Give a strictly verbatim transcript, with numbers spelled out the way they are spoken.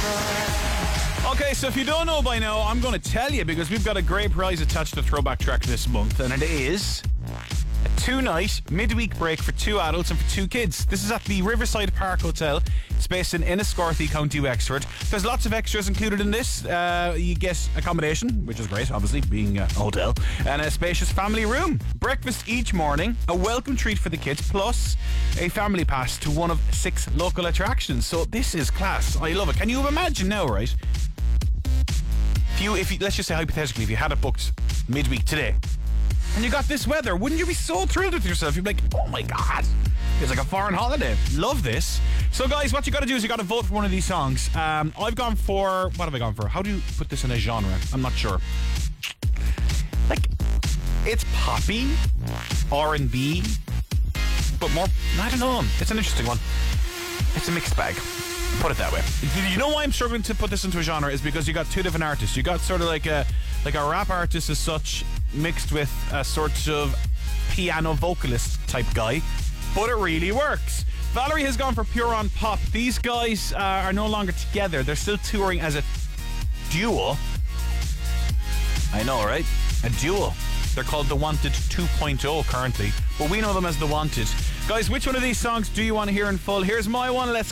Okay, so if you don't know by now, I'm going to tell you because we've got a great prize attached to Throwback Track this month, and it is a two-night midweek break for two adults and for two kids. This is at the Riverside Park Hotel. It's based in Enniscorthy, County Wexford. There's lots of extras included in this. Uh, you get accommodation, which is great, obviously, being a hotel, and a spacious family room. Breakfast each morning, a welcome treat for the kids, plus a family pass to one of six local attractions. So this is class. I love it. Can you imagine now, right? If you, if you, let's just say hypothetically, if you had it booked midweek today, and you got this weather, wouldn't you be so thrilled with yourself? You'd be like, oh my God, it's like a foreign holiday. Love this. So guys, what you got to do is you got to vote for one of these songs. Um, I've gone for, what have I gone for? How do you put this in a genre? I'm not sure. Like, it's poppy, R and B, but more, I don't know. It's an interesting one. It's a mixed bag. Put it that way. You know why I'm struggling to put this into a genre is because you got two different artists. You got sort of like a like a rap artist as such mixed with a sort of piano vocalist type guy, but it really works. Valerie has gone for pure on pop. These guys uh, are no longer together. They're still touring as a duo. I know, right? A duo. They're called The Wanted two point oh currently, but we know them as The Wanted. Guys, which one of these songs do you want to hear in full? Here's my one. Let's